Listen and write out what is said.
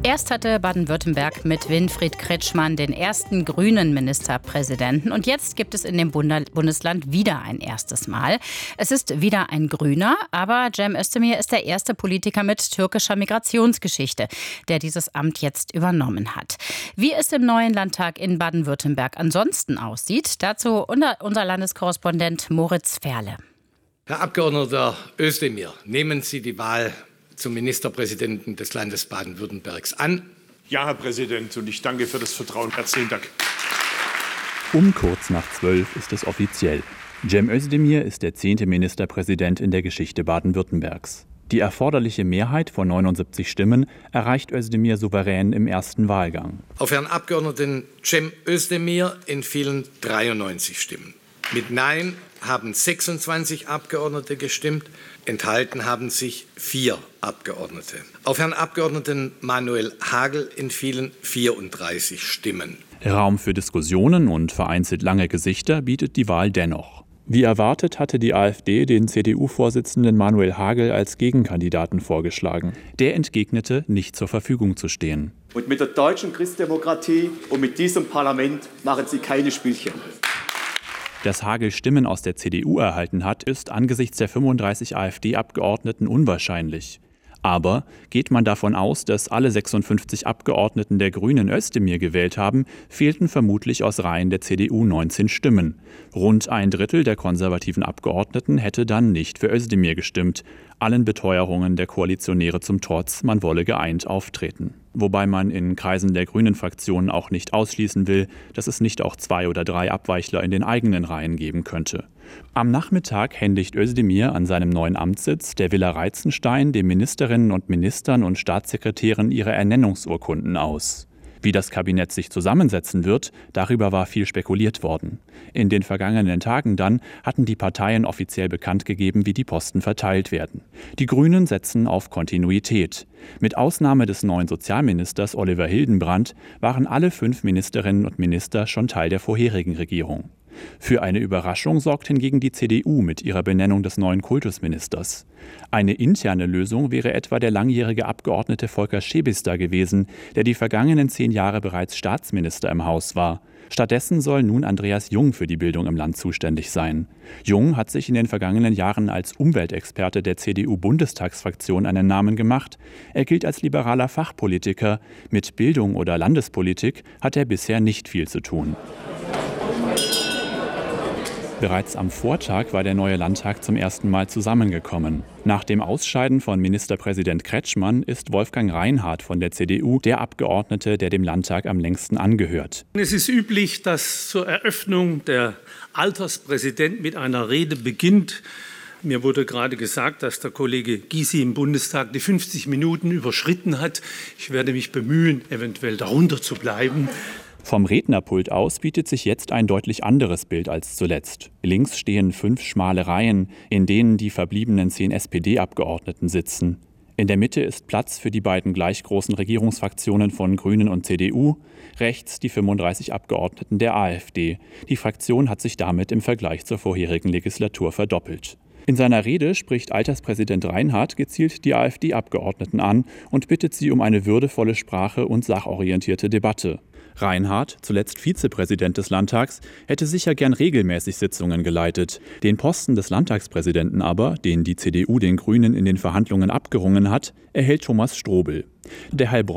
Erst hatte Baden-Württemberg mit Winfried Kretschmann den ersten grünen Ministerpräsidenten. Und jetzt gibt es in dem Bundesland wieder ein erstes Mal. Es ist wieder ein Grüner, aber Cem Özdemir ist der erste Politiker mit türkischer Migrationsgeschichte, der dieses Amt jetzt übernommen hat. Wie es im neuen Landtag in Baden-Württemberg ansonsten aussieht, dazu unser Landeskorrespondent Moritz Ferle. Herr Abgeordneter Özdemir, nehmen Sie die Wahl zum Ministerpräsidenten des Landes Baden-Württembergs an? Ja, Herr Präsident, und ich danke für das Vertrauen. Herzlichen Dank. Um kurz nach 12 ist es offiziell. Cem Özdemir ist der 10. Ministerpräsident in der Geschichte Baden-Württembergs. Die erforderliche Mehrheit von 79 Stimmen erreicht Özdemir souverän im ersten Wahlgang. Auf Herrn Abgeordneten Cem Özdemir entfielen 93 Stimmen. Mit Nein haben 26 Abgeordnete gestimmt, enthalten haben sich 4 Abgeordnete. Auf Herrn Abgeordneten Manuel Hagel entfielen 34 Stimmen. Raum für Diskussionen und vereinzelt lange Gesichter bietet die Wahl dennoch. Wie erwartet hatte die AfD den CDU-Vorsitzenden Manuel Hagel als Gegenkandidaten vorgeschlagen. Der entgegnete, nicht zur Verfügung zu stehen. Und mit der deutschen Christdemokratie und mit diesem Parlament machen Sie keine Spielchen. Dass Hagel Stimmen aus der CDU erhalten hat, ist angesichts der 35 AfD-Abgeordneten unwahrscheinlich. Aber geht man davon aus, dass alle 56 Abgeordneten der Grünen Özdemir gewählt haben, fehlten vermutlich aus Reihen der CDU 19 Stimmen. Rund ein Drittel der konservativen Abgeordneten hätte dann nicht für Özdemir gestimmt. Allen Beteuerungen der Koalitionäre zum Trotz, man wolle geeint auftreten. Wobei man in Kreisen der Grünen-Fraktion auch nicht ausschließen will, dass es nicht auch 2 oder 3 Abweichler in den eigenen Reihen geben könnte. Am Nachmittag händigt Özdemir an seinem neuen Amtssitz, der Villa Reitzenstein, den Ministerinnen und Ministern und Staatssekretären ihre Ernennungsurkunden aus. Wie das Kabinett sich zusammensetzen wird, darüber war viel spekuliert worden. In den vergangenen Tagen dann hatten die Parteien offiziell bekannt gegeben, wie die Posten verteilt werden. Die Grünen setzen auf Kontinuität. Mit Ausnahme des neuen Sozialministers Oliver Hildenbrand waren alle 5 Ministerinnen und Minister schon Teil der vorherigen Regierung. Für eine Überraschung sorgt hingegen die CDU mit ihrer Benennung des neuen Kultusministers. Eine interne Lösung wäre etwa der langjährige Abgeordnete Volker Szebister gewesen, der die vergangenen 10 Jahre bereits Staatsminister im Haus war. Stattdessen soll nun Andreas Jung für die Bildung im Land zuständig sein. Jung hat sich in den vergangenen Jahren als Umweltexperte der CDU-Bundestagsfraktion einen Namen gemacht. Er gilt als liberaler Fachpolitiker. Mit Bildung oder Landespolitik hat er bisher nicht viel zu tun. Bereits am Vortag war der neue Landtag zum ersten Mal zusammengekommen. Nach dem Ausscheiden von Ministerpräsident Kretschmann ist Wolfgang Reinhardt von der CDU der Abgeordnete, der dem Landtag am längsten angehört. Es ist üblich, dass zur Eröffnung der Alterspräsident mit einer Rede beginnt. Mir wurde gerade gesagt, dass der Kollege Gysi im Bundestag die 50 Minuten überschritten hat. Ich werde mich bemühen, eventuell darunter zu bleiben. Vom Rednerpult aus bietet sich jetzt ein deutlich anderes Bild als zuletzt. Links stehen 5 schmale Reihen, in denen die verbliebenen 10 SPD-Abgeordneten sitzen. In der Mitte ist Platz für die beiden gleich großen Regierungsfraktionen von Grünen und CDU, rechts die 35 Abgeordneten der AfD. Die Fraktion hat sich damit im Vergleich zur vorherigen Legislatur verdoppelt. In seiner Rede spricht Alterspräsident Reinhardt gezielt die AfD-Abgeordneten an und bittet sie um eine würdevolle Sprache und sachorientierte Debatte. Reinhardt, zuletzt Vizepräsident des Landtags, hätte sicher gern regelmäßig Sitzungen geleitet. Den Posten des Landtagspräsidenten aber, den die CDU den Grünen in den Verhandlungen abgerungen hat, erhält Thomas Strobel. Der